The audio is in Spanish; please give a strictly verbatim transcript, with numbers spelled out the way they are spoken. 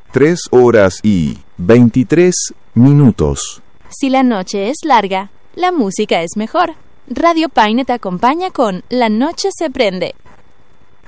tres horas y veintitrés minutos. Si la noche es larga, la música es mejor. Radio Paine te acompaña con La Noche se prende.